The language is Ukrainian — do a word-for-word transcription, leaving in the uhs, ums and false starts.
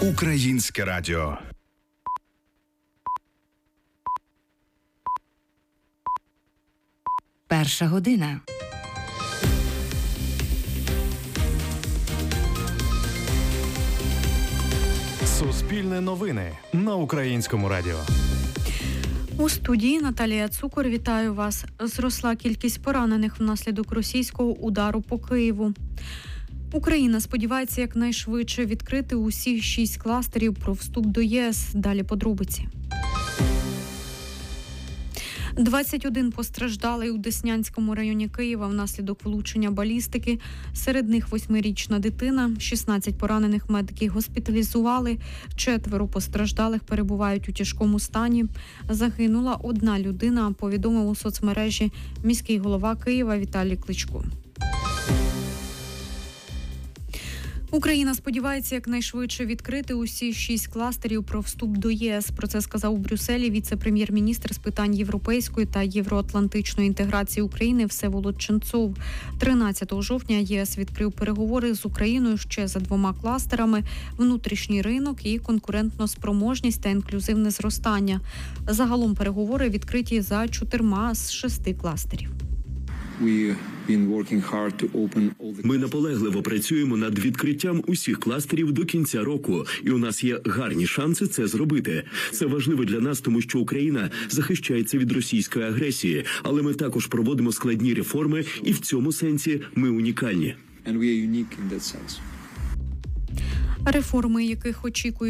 Українське радіо. Перша година. Суспільне новини на Українському радіо. У студії Наталія Цукор. Вітаю вас. Зросла кількість поранених внаслідок російського удару по Києву. Україна сподівається якнайшвидше відкрити усі шість кластерів про вступ до ЄС. Далі подробиці. двадцять один постраждалий у Деснянському районі Києва внаслідок влучення балістики. Серед них восьмирічна дитина, шістнадцять поранених медики госпіталізували, четверо постраждалих перебувають у тяжкому стані. Загинула одна людина, повідомив у соцмережі міський голова Києва Віталій Кличко. Україна сподівається якнайшвидше відкрити усі шість кластерів про вступ до ЄС. Про це сказав у Брюсселі віце-прем'єр-міністр з питань європейської та євроатлантичної інтеграції України Всеволод Ченцов. тринадцятого жовтня ЄС відкрив переговори з Україною ще за двома кластерами – внутрішній ринок і конкурентноспроможність та інклюзивне зростання. Загалом переговори відкриті за чотирма з шести кластерів. Ми наполегливо працюємо над відкриттям усіх кластерів до кінця року, і у нас є гарні шанси це зробити. Це важливо для нас, тому що Україна захищається від російської агресії, але ми також проводимо складні реформи, і в цьому сенсі ми унікальні. Реформи, яких очікують